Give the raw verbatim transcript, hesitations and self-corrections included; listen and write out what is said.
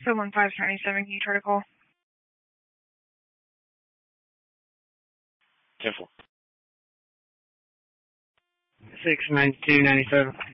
So one five ninety seven, can you try to call? ten four. Six ninety two ninety seven.